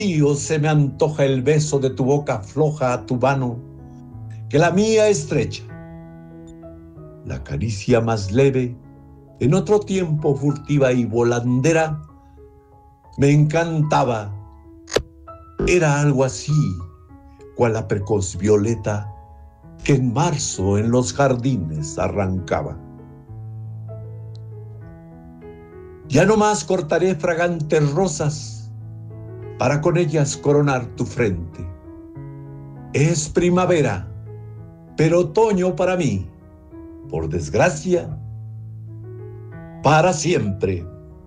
se me antoja el beso de tu boca floja a tu mano, que la mía estrecha. La caricia más leve, en otro tiempo furtiva y volandera, me encantaba. Era algo así, cual la precoz violeta que en marzo en los jardines arrancaba. Ya no más cortaré fragantes rosas para con ellas coronar tu frente. Es primavera, pero otoño para mí, por desgracia, para siempre.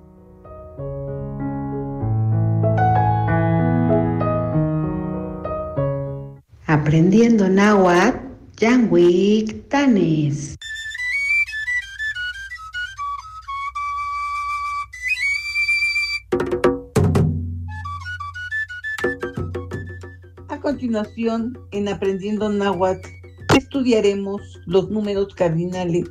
Aprendiendo náhuatl, Yanwik Tanes. A continuación, en Aprendiendo Náhuatl, estudiaremos los números cardinales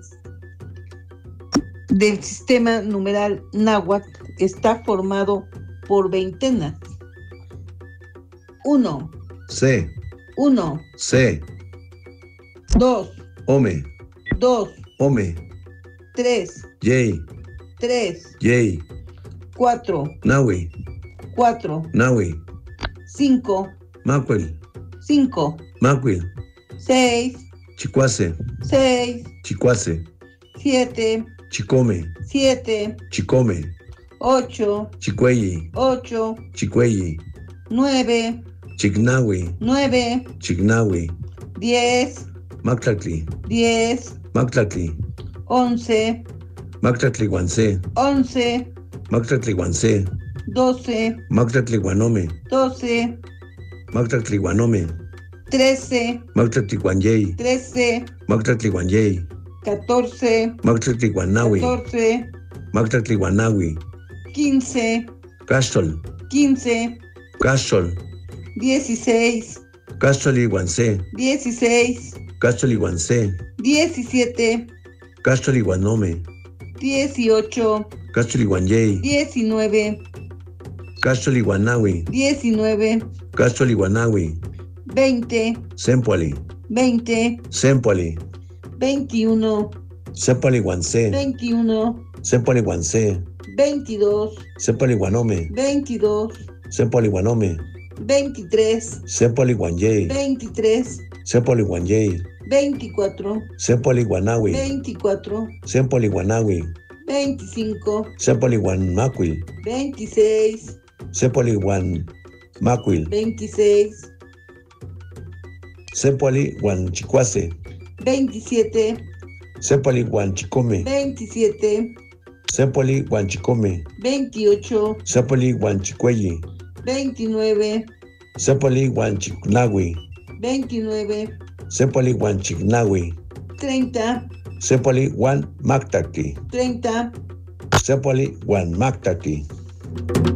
del sistema numeral náhuatl. Está formado por veintenas. 1. C. 1. C. 2. Ome. 2. Ome. 3. Yey. 3. Yey. 4. Nawi. 4. Nawi. 5. Macuil. 5. Macuil. 6. Chicuase. 6. Chicuase. 7. Chicome. 7. Chicome. 8. Chicueyi. 8. Chicueyi. 9. Chignawi. 9. Chignawi. 10. Mactacli. 10. Mactacli. 11. Mactacli guanse. 11. Mactacli guanse. 12. Mactacli guanome. 12. Mactacli guanome. 13. Mactacli guanyey. 13. Mactacli guanyey. 14. Mactacli guanawi. 14. Mactacli guanawi. 15. Castol. 15. Castol. 16. Castoli guanse. 16. Castoli guanse. 17. Castoli guanome. 18. Castoli guanyey. 19. Castoli guanawi. 19. Castoli guanawi. 20. Sempuali. 20. Sempuali. 21. Sempuali guanse. 21. Sempuali guanse. 22. Sempuali guanome. 22. Sempuali guanome. 23. Sempuali guanyey. 23. Sempuali guanyey. 24. Sempuali guanawi. 24. Sempuali guanawi. 25. Sempuali guanmacuil. 26. Sempuali guanmacuil. 26. Sempuali guanchicuase. 27. Sempuali guanchicome. 27. Sempuali guanchicome. 28. Sempuali guanchicueyi. 29. Sempuali guanchicnawi. 29. Sempuali guanchicnawi. 30. Sempuali guanmactaqui. 30. Sempuali guanmactaqui.